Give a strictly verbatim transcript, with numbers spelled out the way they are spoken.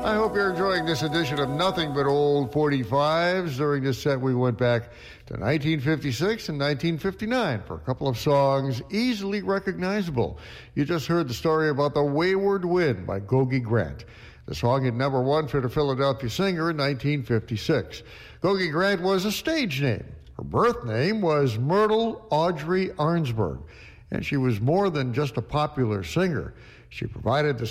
I hope you're enjoying this edition of Nothing But Old forty-fives. During this set, we went back to nineteen fifty-six and nineteen fifty-nine for a couple of songs easily recognizable. You just heard the story about The Wayward Wind by Gogi Grant. The song hit number one for the Philadelphia Singer in nineteen fifty-six. Gogi Grant was a stage name. Her birth name was Myrtle Audrey Arnsberg, and she was more than just a popular singer. She provided the